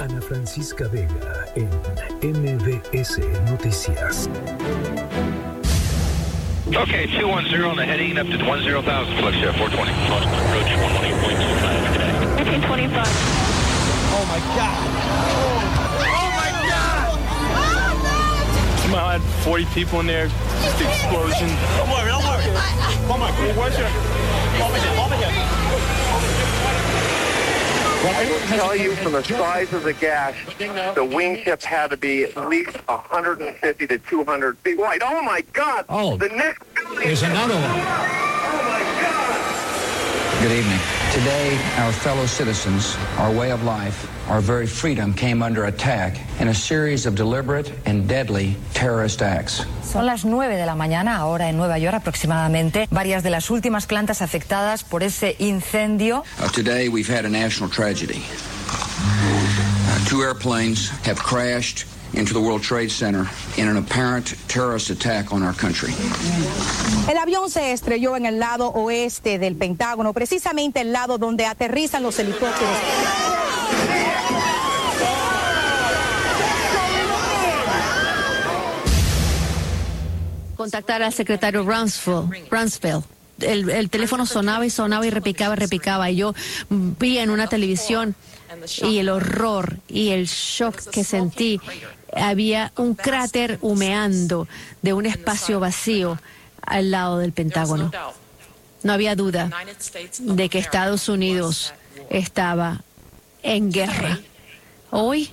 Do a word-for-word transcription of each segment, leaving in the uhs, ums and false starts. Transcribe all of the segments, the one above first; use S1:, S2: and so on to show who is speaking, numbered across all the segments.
S1: Ana Francisca Vega en M B S Noticias.
S2: Okay, two one zero on the heading up to one zero thousand, flex jet four twenty. Lost approach one eighteen point two five today.
S3: fifteen twenty-five.
S4: Oh my God. Oh, oh my God. Oh, no. I had forty people in there, just explosion. Don't worry, don't worry. Oh my God. Where's your... Over here, over here.
S5: I can tell you from the size of the gash, the wing tip had to be at least one hundred fifty to two hundred feet wide. Oh, my God.
S6: Oh,
S5: the next building.
S6: There's another one.
S5: Oh, my God.
S7: Good evening. Today, our fellow citizens, our way of life, our very freedom came under attack in a series of deliberate and deadly terrorist acts.
S8: Son las nueve de la mañana, ahora en Nueva York aproximadamente. Varias de las últimas plantas afectadas por ese incendio.
S7: Uh, today, we've had a national tragedy. Uh, two airplanes have crashed into the World Trade Center in an apparent terrorist attack on our country.
S9: El avión se estrelló en el lado oeste del Pentágono, precisamente el lado donde aterrizan los helicópteros.
S10: Contactar al secretario Rumsfeld. Rumsfeld. El, el teléfono sonaba y sonaba y repicaba y repicaba. Y yo vi en una televisión y el horror y el shock que sentí. Había un cráter humeando de un espacio vacío al lado del Pentágono. No había duda de que Estados Unidos estaba en guerra. Hoy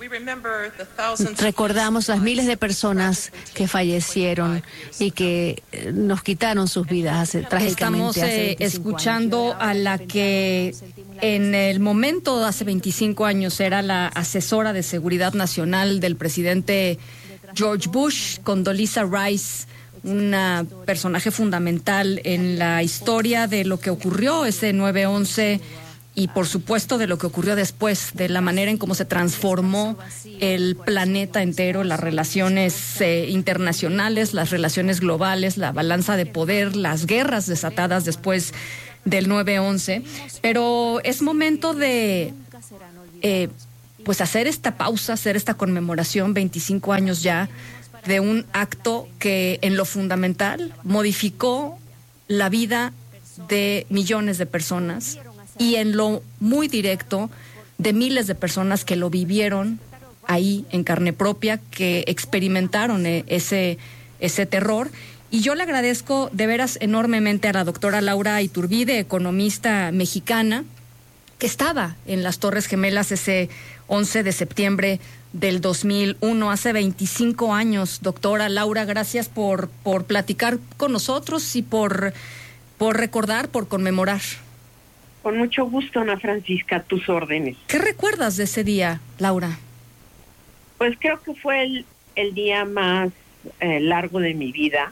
S10: recordamos las miles de personas que fallecieron y que nos quitaron sus vidas hace, trágicamente.
S11: Estamos eh,
S10: hace
S11: escuchando a la que en el momento, hace veinticinco años, era la asesora de seguridad nacional del presidente George Bush, Condoleezza Rice, una personaje fundamental en la historia de lo que ocurrió ese nueve once y por supuesto de lo que ocurrió después, de la manera en cómo se transformó el planeta entero, las relaciones eh, internacionales, las relaciones globales, la balanza de poder, las guerras desatadas después del nueve once. Pero es momento de eh, pues hacer esta pausa, hacer esta conmemoración, veinticinco años ya, de un acto que en lo fundamental modificó la vida de millones de personas y en lo muy directo de miles de personas que lo vivieron ahí en carne propia, que experimentaron ese, ese terror. Y yo le agradezco de veras enormemente a la doctora Laura Iturbide, economista mexicana, que estaba en las Torres Gemelas ese once de septiembre del dos mil uno, hace veinticinco años. Doctora Laura, gracias por, por platicar con nosotros y por, por recordar, por conmemorar.
S12: Con mucho gusto, Ana Francisca, tus órdenes.
S11: ¿Qué recuerdas de ese día, Laura?
S12: Pues creo que fue el, el día más eh, largo de mi vida.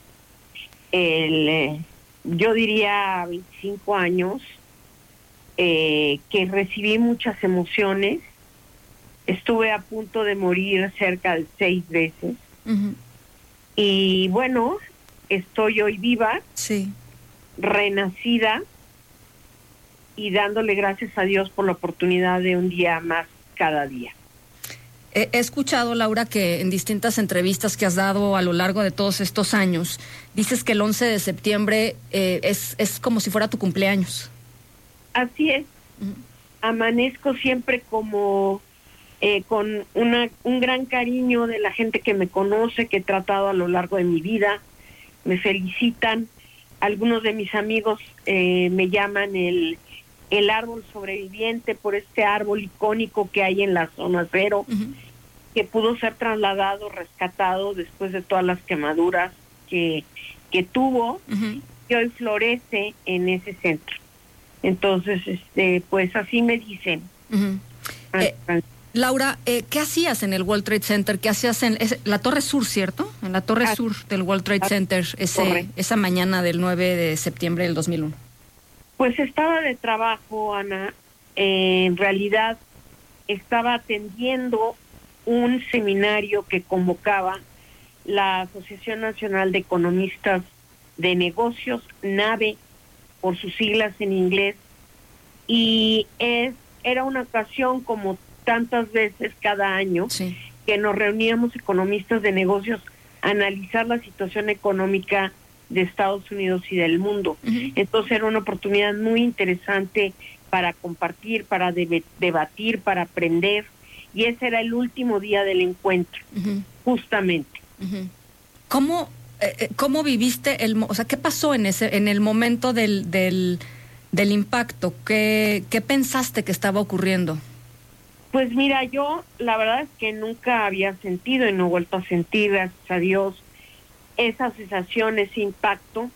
S12: El, eh, yo diría veinticinco años, eh, que recibí muchas emociones. Estuve a punto de morir cerca de seis veces. Uh-huh. Y bueno, estoy hoy viva,
S11: sí,
S12: renacida, y dándole gracias a Dios por la oportunidad de un día más cada día.
S11: He escuchado, Laura, que en distintas entrevistas que has dado a lo largo de todos estos años, dices que el once de septiembre eh, es, es como si fuera tu cumpleaños.
S12: Así es. Uh-huh. Amanezco siempre como eh, con una, un gran cariño de la gente que me conoce, que he tratado a lo largo de mi vida. Me felicitan. Algunos de mis amigos eh, me llaman el... el árbol sobreviviente por este árbol icónico que hay en la zona cero, uh-huh, que pudo ser trasladado, rescatado después de todas las quemaduras que, que tuvo, uh-huh, que hoy florece en ese centro. Entonces, este, pues así me dicen.
S11: Uh-huh. Eh, Laura, eh, ¿qué hacías en el World Trade Center? ¿Qué hacías en es, la Torre Sur, cierto? En la Torre ah, Sur del World Trade ah, Center ese, esa mañana del nueve de septiembre del dos mil uno.
S12: Pues estaba de trabajo, Ana. Eh, en realidad estaba atendiendo un seminario que convocaba la Asociación Nacional de Economistas de Negocios, NAVE, por sus siglas en inglés, y es, era una ocasión como tantas veces cada año
S11: sí.
S12: que nos reuníamos economistas de negocios a analizar la situación económica de Estados Unidos y del mundo. Uh-huh. Entonces era una oportunidad muy interesante para compartir, para deb- debatir, para aprender, y ese era el último día del encuentro, uh-huh. justamente.
S11: Uh-huh. ¿Cómo, eh, ¿Cómo viviste el, o sea, qué pasó en ese, en el momento del, del, del impacto? ¿Qué, qué pensaste que estaba ocurriendo?
S12: Pues mira, yo la verdad es que nunca había sentido y no he vuelto a sentir, gracias a Dios, esa sensación, ese impacto.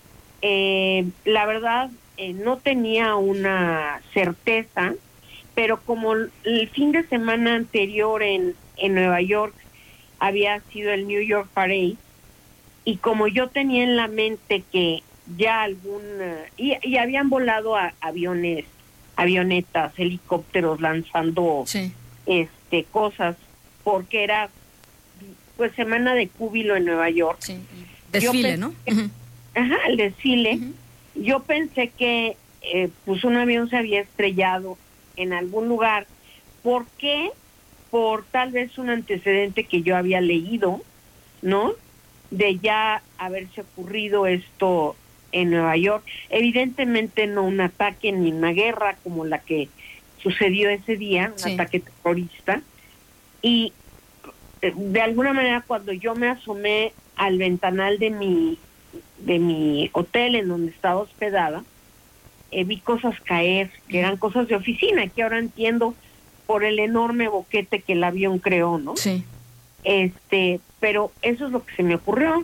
S12: Eh, la verdad, eh, no tenía una certeza, pero como el fin de semana anterior en, en Nueva York había sido el New York Parade, y como yo tenía en la mente que ya algún... Y, y habían volado a aviones, avionetas, helicópteros lanzando
S11: sí.
S12: este cosas, porque era pues semana de júbilo en Nueva York.
S11: Sí. Desfile, ¿no?
S12: Que, uh-huh. Ajá, el desfile. Uh-huh. Yo pensé que eh, pues un avión se había estrellado en algún lugar. ¿Por qué? Por tal vez un antecedente que yo había leído, ¿no? De ya haberse ocurrido esto en Nueva York. Evidentemente no un ataque ni una guerra como la que sucedió ese día, un sí. ataque terrorista. Y de alguna manera cuando yo me asomé al ventanal de mi de mi hotel en donde estaba hospedada, eh, vi cosas caer, que eran cosas de oficina, que ahora entiendo por el enorme boquete que el avión creó, ¿no?
S11: Sí.
S12: Este, pero eso es lo que se me ocurrió.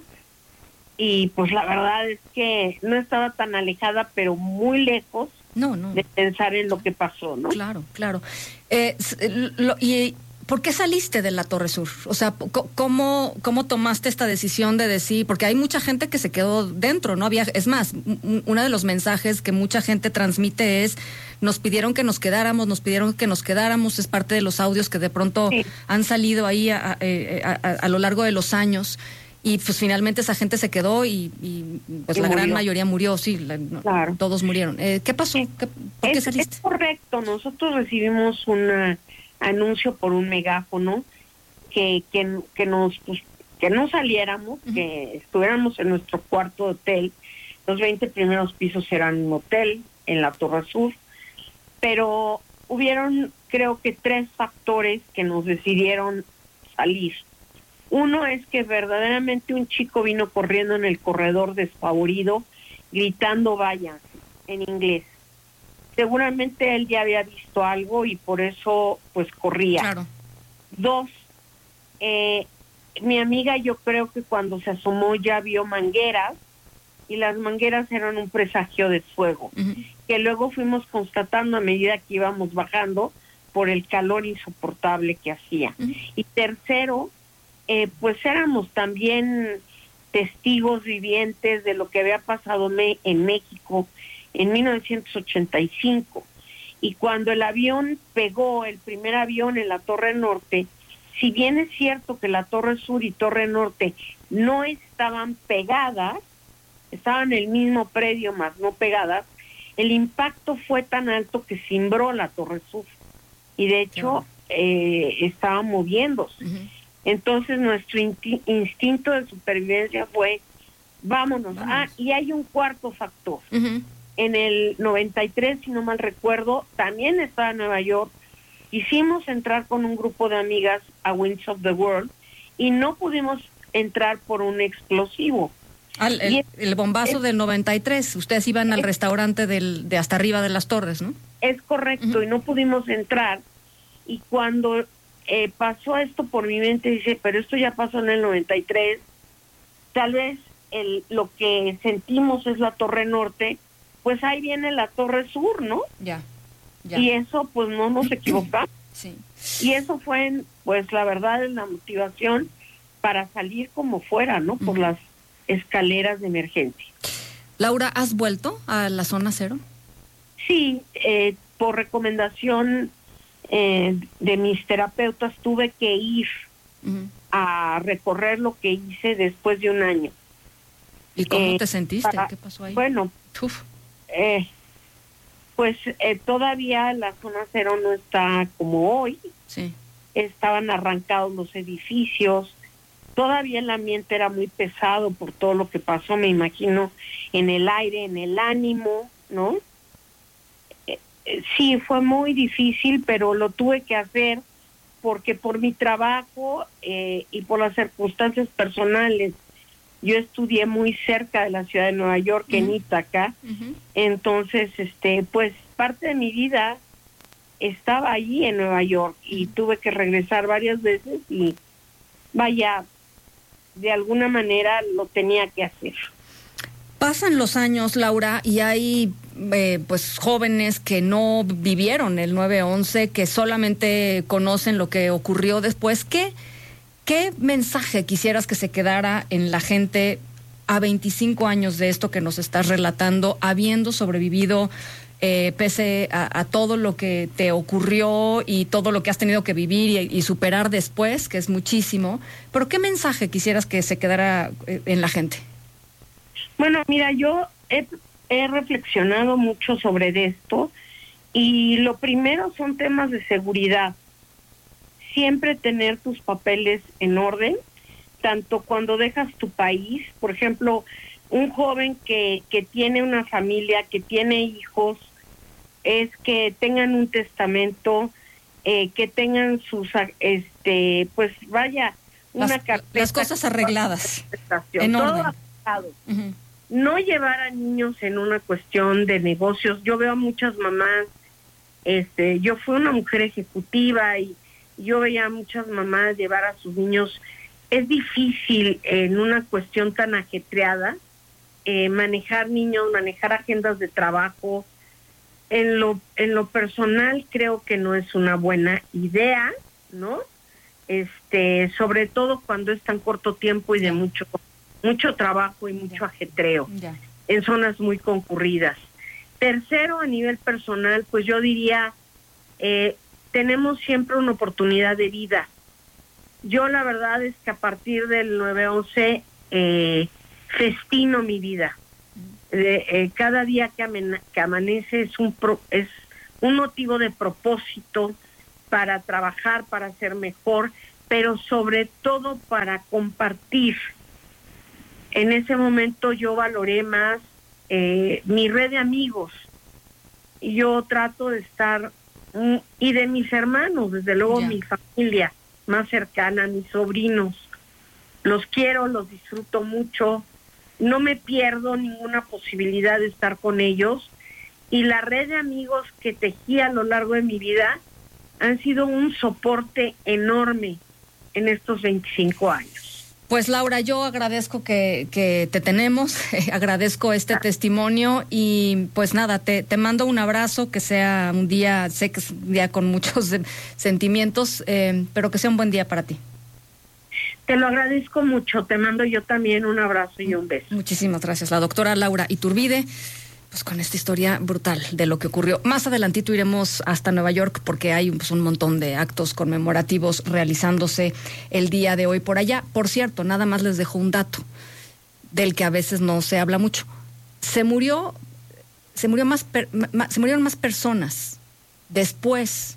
S12: Y pues la verdad es que no estaba tan alejada, pero muy lejos
S11: no, no.
S12: de pensar en lo que pasó, ¿no?
S11: Claro, claro. Eh, lo, y ¿por qué saliste de la Torre Sur? O sea, ¿cómo, cómo tomaste esta decisión de decir? Porque hay mucha gente que se quedó dentro, ¿no? Había, es más, uno de los mensajes que mucha gente transmite es, nos pidieron que nos quedáramos, nos pidieron que nos quedáramos, es parte de los audios que de pronto sí. han salido ahí a, a, a, a, a lo largo de los años. Y pues finalmente esa gente se quedó y, y pues y la murió. Gran mayoría murió, sí, la, no, claro. todos murieron. Eh, ¿Qué pasó? ¿Qué, ¿Por
S12: es,
S11: qué saliste?
S12: Es correcto, nosotros recibimos un anuncio por un megáfono que que, que nos pues, que no saliéramos, uh-huh. que estuviéramos en nuestro cuarto de hotel. Los veinte primeros pisos eran un hotel en la Torre Sur, pero hubieron creo que tres factores que nos decidieron salir. Uno es que verdaderamente un chico vino corriendo en el corredor despavorido, gritando vaya en inglés. Seguramente él ya había visto algo y por eso pues corría.
S11: Claro.
S12: Dos, eh, mi amiga yo creo que cuando se asomó ya vio mangueras y las mangueras eran un presagio de fuego, uh-huh. que luego fuimos constatando a medida que íbamos bajando por el calor insoportable que hacía. Uh-huh. Y tercero, Eh, pues éramos también testigos vivientes de lo que había pasado me, en México en mil novecientos ochenta y cinco. Y cuando el avión pegó, el primer avión en la Torre Norte, si bien es cierto que la Torre Sur y Torre Norte no estaban pegadas, estaban en el mismo predio, más no pegadas, el impacto fue tan alto que cimbró la Torre Sur. Y de hecho, eh, estaba moviéndose. Uh-huh. Entonces nuestro inti- instinto de supervivencia fue, vámonos. Vamos. Ah, y hay un cuarto factor. Uh-huh. En el noventa y tres, si no mal recuerdo, también estaba en Nueva York. Quisimos entrar con un grupo de amigas a Wings of the World y no pudimos entrar por un explosivo.
S11: Al, el, el bombazo es, del noventa y tres, ustedes iban es, al restaurante del, de hasta arriba de las torres, ¿no?
S12: Es correcto, uh-huh. y no pudimos entrar. Y cuando... Eh, pasó esto por mi mente, dice, pero esto ya pasó en el noventa y tres, tal vez el, lo que sentimos es la Torre Norte, pues ahí viene la Torre Sur, ¿no?
S11: Ya, ya.
S12: Y eso, pues no nos equivocamos.
S11: Sí.
S12: Y eso fue, pues la verdad, es la motivación para salir como fuera, ¿no? Por uh-huh. las escaleras de emergencia.
S11: Laura, ¿has vuelto a la zona cero?
S12: Sí, eh, por recomendación Eh, de mis terapeutas tuve que ir uh-huh. a recorrer lo que hice después de un año.
S11: ¿Y cómo eh, te sentiste?
S12: Para,
S11: ¿Qué pasó ahí?
S12: Bueno, Uf. Eh, pues eh, todavía la zona cero no está como hoy.
S11: Sí.
S12: Estaban arrancados los edificios, todavía el ambiente era muy pesado por todo lo que pasó, me imagino, en el aire, en el ánimo, ¿no? Eh, eh, sí, fue muy difícil, pero lo tuve que hacer porque por mi trabajo eh, y por las circunstancias personales, yo estudié muy cerca de la ciudad de Nueva York, uh-huh. en Ítaca, uh-huh. entonces, este, pues parte de mi vida estaba allí en Nueva York y tuve que regresar varias veces y vaya, de alguna manera lo tenía que hacer.
S11: Pasan los años, Laura, y hay eh, pues jóvenes que no vivieron el nueve once, que solamente conocen lo que ocurrió después. ¿Qué, qué mensaje quisieras que se quedara en la gente a veinticinco años de esto que nos estás relatando, habiendo sobrevivido Eh, pese a, a todo lo que te ocurrió y todo lo que has tenido que vivir y, y superar después, que es muchísimo? Pero ¿qué mensaje quisieras que se quedara eh, en la gente?
S12: Bueno, mira, yo he, he reflexionado mucho sobre esto y lo primero son temas de seguridad. Siempre tener tus papeles en orden, tanto cuando dejas tu país, por ejemplo, un joven que, que tiene una familia, que tiene hijos, es que tengan un testamento, eh, que tengan sus, este, pues vaya, una
S11: las,
S12: carpeta.
S11: Las cosas arregladas, en
S12: todo
S11: orden.
S12: Arreglado.
S11: Uh-huh.
S12: No llevar a niños en una cuestión de negocios. Yo veo a muchas mamás, este, yo fui una mujer ejecutiva y yo veía a muchas mamás llevar a sus niños. Es difícil en una cuestión tan ajetreada, eh, manejar niños, manejar agendas de trabajo. En lo, en lo personal creo que no es una buena idea, ¿no? Este, sobre todo cuando es tan corto tiempo y de mucho, mucho trabajo y mucho ajetreo,
S11: ya.
S12: en zonas muy concurridas. Tercero, a nivel personal, pues yo diría, eh, tenemos siempre una oportunidad de vida. Yo la verdad es que a partir del nueve once eh, festino mi vida. Eh, eh, cada día que, amen- que amanece es un pro- es un motivo de propósito para trabajar, para ser mejor, pero sobre todo para compartir. En ese momento yo valoré más eh, mi red de amigos. Yo trato de estar, mm, y de mis hermanos, desde luego
S11: Ya.
S12: mi familia más cercana, mis sobrinos. Los quiero, los disfruto mucho. No me pierdo ninguna posibilidad de estar con ellos, y la red de amigos que tejí a lo largo de mi vida han sido un soporte enorme en estos veinticinco años.
S11: Pues Laura, yo agradezco que, que te tenemos, agradezco este testimonio y pues nada, te, te mando un abrazo, que sea un día, sé que es un día con muchos de, sentimientos, eh, pero que sea un buen día para ti.
S12: Te lo agradezco mucho, te mando yo también un abrazo y un beso.
S11: Muchísimas gracias. La doctora Laura Iturbide, pues con esta historia brutal de lo que ocurrió. Más adelantito iremos hasta Nueva York porque hay pues, un montón de actos conmemorativos realizándose el día de hoy por allá. Por cierto, nada más les dejo un dato del que a veces no se habla mucho. Se murió, se murió más, per, ma, se murieron más personas después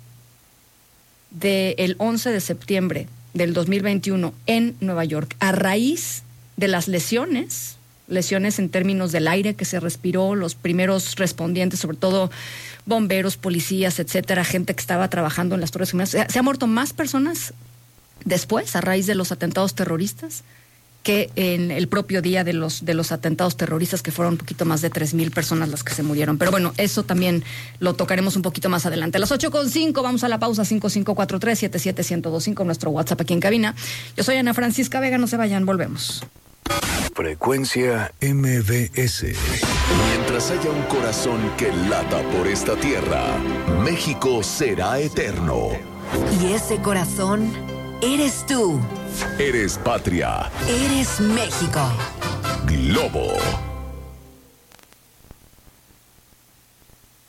S11: del once de septiembre del dos mil veintiuno en Nueva York, a raíz de las lesiones, lesiones en términos del aire que se respiró, los primeros respondientes, sobre todo bomberos, policías, etcétera, gente que estaba trabajando en las Torres Gemelas. Se, se han muerto más personas después, a raíz de los atentados terroristas, que en el propio día de los de los atentados terroristas, que fueron un poquito más de tres mil personas las que se murieron. Pero bueno, eso también lo tocaremos un poquito más adelante. A las ocho con cinco, vamos a la pausa. Cinco cinco cuatro tres siete siete uno cero dos cinco, nuestro WhatsApp aquí en cabina. Yo soy Ana Francisca Vega, no se vayan, volvemos.
S1: Frecuencia M V S.
S3: Mientras haya un corazón que lata por esta tierra, México será eterno.
S6: Y ese corazón eres tú.
S3: Eres patria.
S6: Eres México.
S3: Globo.
S6: Tu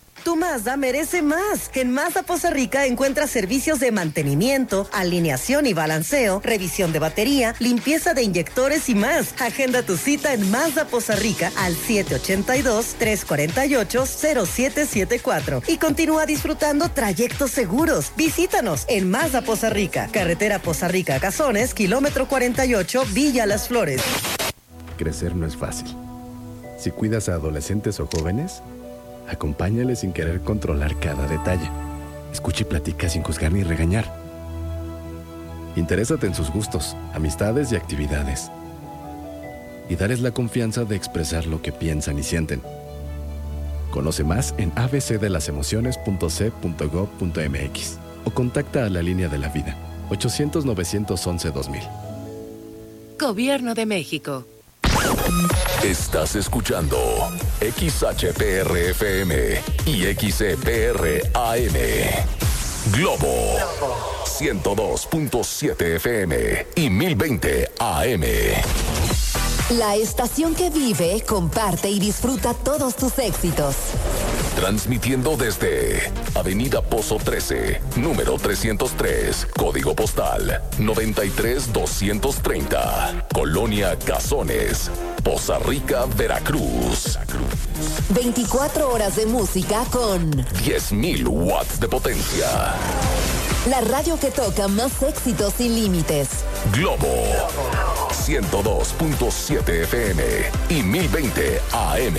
S13: Mazda merece más. En Mazda Poza Rica encuentras servicios de mantenimiento, alineación y balanceo, revisión de batería, limpieza de inyectores y más. Agenda tu cita en Mazda Poza Rica al siete ocho dos, tres cuatro ocho, cero siete siete cuatro y continúa disfrutando trayectos seguros. Visítanos en Mazda Poza Rica, carretera Poza Rica Cazones, kilómetro cuarenta y ocho, Villa Las Flores.
S14: Crecer no es fácil. Si cuidas a adolescentes o jóvenes, acompáñales sin querer controlar cada detalle. Escucha y platica sin juzgar ni regañar. Interésate en sus gustos, amistades y actividades. Y darles la confianza de expresar lo que piensan y sienten. Conoce más en a b c de las emociones punto c punto gov punto m x o contacta a la línea de la vida ochocientos, novecientos once, dos mil.
S15: Gobierno de México.
S3: Estás escuchando X H P R F M y X E P R A M. Globo ciento dos punto siete F M y mil veinte A M.
S6: La estación que vive, comparte y disfruta todos tus éxitos.
S3: Transmitiendo desde Avenida Pozo trece, número trescientos tres, código postal noventa y tres doscientos treinta, Colonia Cazones, Poza Rica, Veracruz.
S6: veinticuatro horas de música con
S3: diez mil watts de potencia.
S6: La radio que toca más éxitos sin límites.
S3: Globo ciento dos punto siete F M y mil veinte A M.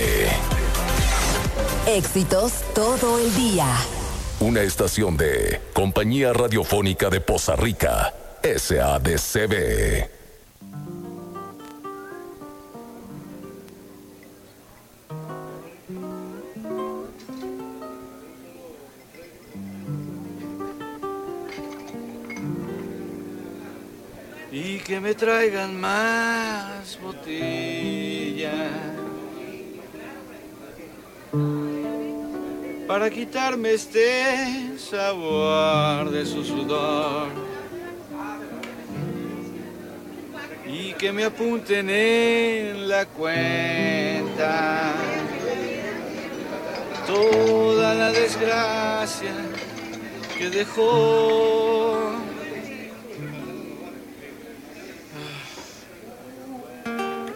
S6: Éxitos todo el día.
S3: Una estación de Compañía Radiofónica de Poza Rica, S A D C B.
S16: Y que me traigan más botellas para quitarme este sabor de su sudor, y que me apunten en la cuenta toda la desgracia que dejó